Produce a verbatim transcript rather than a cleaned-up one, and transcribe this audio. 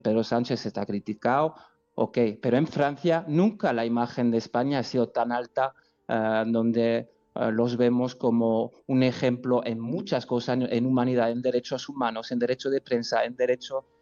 Pedro Sánchez está criticado, ok, pero en Francia nunca la imagen de España ha sido tan alta, uh, donde uh, los vemos como un ejemplo en muchas cosas, en humanidad, en derechos humanos, en derecho de prensa, en derecho